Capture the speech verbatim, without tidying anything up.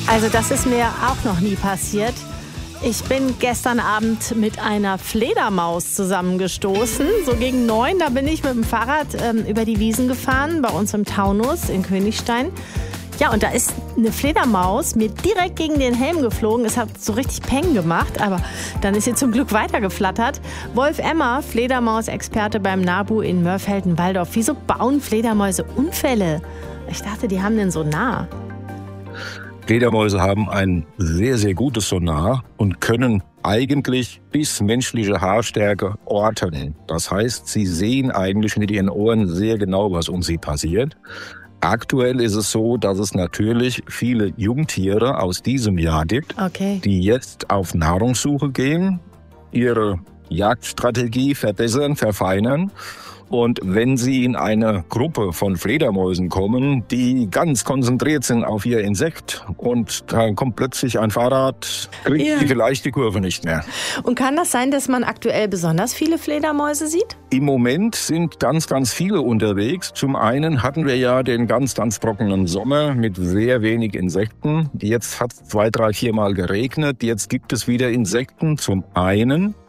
Also das ist mir auch noch nie passiert. Ich bin gestern Abend mit einer Fledermaus zusammengestoßen. So gegen neun, da bin ich mit dem Fahrrad ähm, über die Wiesen gefahren, bei uns im Taunus in Königstein. Ja, und da ist eine Fledermaus mir direkt gegen den Helm geflogen. Es hat so richtig Peng gemacht, aber dann ist sie zum Glück weitergeflattert. Wolf Emmer, Fledermausexperte beim NABU in Mörfelden-Walldorf. Wieso bauen Fledermäuse Unfälle? Ich dachte, die haben den Sonar. Fledermäuse haben ein sehr, sehr gutes Sonar und können eigentlich bis menschliche Haarstärke orten. Das heißt, sie sehen eigentlich mit ihren Ohren sehr genau, was um sie passiert. Aktuell ist es so, dass es natürlich viele Jungtiere aus diesem Jahr gibt, okay. die jetzt auf Nahrungssuche gehen, ihre Jagdstrategie verbessern, verfeinern. Und wenn sie in eine Gruppe von Fledermäusen kommen, die ganz konzentriert sind auf ihr Insekt und dann kommt plötzlich ein Fahrrad, kriegt ja. die vielleicht die Kurve nicht mehr. Und kann das sein, dass man aktuell besonders viele Fledermäuse sieht? Im Moment sind ganz, ganz viele unterwegs. Zum einen hatten wir ja den ganz, ganz trockenen Sommer mit sehr wenig Insekten. Jetzt hat es zwei, drei, vier Mal geregnet. Jetzt gibt es wieder Insekten. Zum einen.